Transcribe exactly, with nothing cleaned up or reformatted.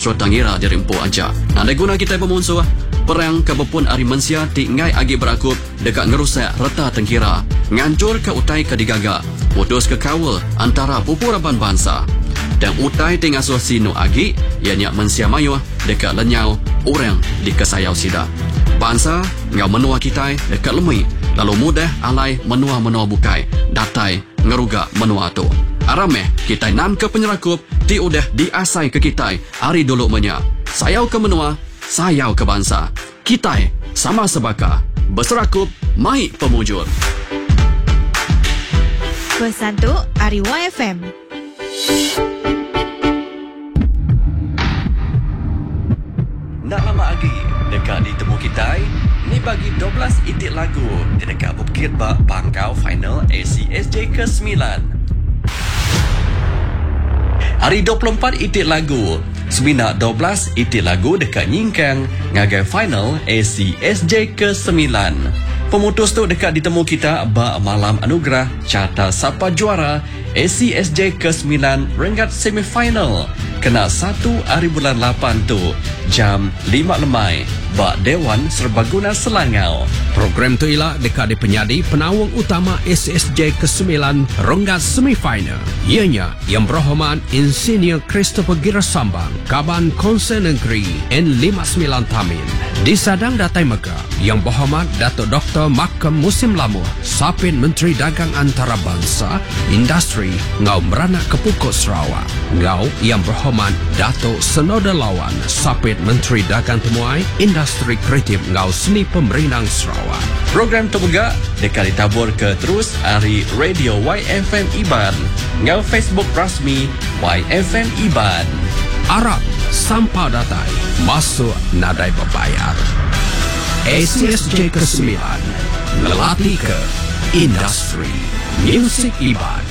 Astro Tangira dirimpu aja. Nah, ada guna kita pemunsuh perang kebepun ari mensia ti ngai agi berakup dekat ngerusak reta Tengkira, ngancur ke utai ke digaga, putus ke kawal antara pupuraban bangsa. Dan utai ti ngasuh sino agi, ianya mensia mayuh dekat lenyau orang di kesayau sida. Bangsa ngau menua kita dekat lemui, lalu mudah alai menua-menua bukai, datai ngeruga menua tu. Arameh kita nam ke penyerakup ti udah diasai ke kita hari dulu menya. Sayau ke menua, sayau ke bangsa. Kita sama sebaka berserakup mai pemujur. Pesan tu Ari Y F M. Nak lama lagi dekat ditemu kita ni bagi dua belas itik lagu di dekat Bukit Bak Pangkau final A C S J ke sembilan. Hari dua puluh empat itik lagu Semina dua belas itik lagu dekat Nyingkang ngagai final A C S J ke sembilan. Pemutus tu dekat ditemu kita ba malam anugerah carta siapa juara A C S J ke sembilan renggat semifinal. Kena satu hari bulan lapan tu jam lima lemai ba Dewan Serbaguna Selangau. Program tu ialah dekat di penyadi penawang utama A C S J ke sembilan renggat semifinal. Ianya yang berhormat Insinyur Christopher Girasambang, Kaban Konsen Negeri N lima puluh sembilan Tamin. Di Sadang Datai Mega yang berhormat Datuk Doktor Makam Musim Lamu, Sapin Menteri Dagang Antarabangsa, Industri Ngau Meranak Kepukut Sarawak. Ngau yang berhormat Datuk Senoda Lawan, Sapin Menteri Dagang Temuai, Industri Kreatif Ngau Seni Pemerintah Sarawak. Program tu juga dekat ditabur ke terus hari Radio Y F M Iban, ngau Facebook rasmi Y F M Iban. Arab sampah datai masuk nadai berbayar. A C S J ke sembilan ngelatih ke industri musik Iban.